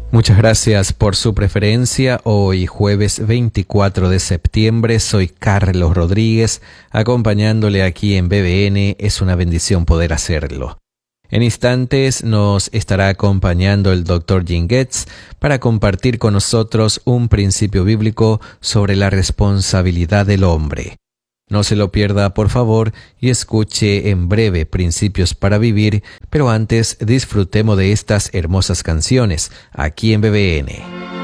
Muchas gracias por su preferencia. Hoy jueves 24 de septiembre soy Carlos Rodríguez, acompañándole aquí en BBN. Es una bendición poder hacerlo. En instantes nos estará acompañando el Dr. Jim Getz para compartir con nosotros un principio bíblico sobre la responsabilidad del hombre. No se lo pierda, por favor, y escuche en breve Principios para Vivir, pero antes disfrutemos de estas hermosas canciones aquí en BBN.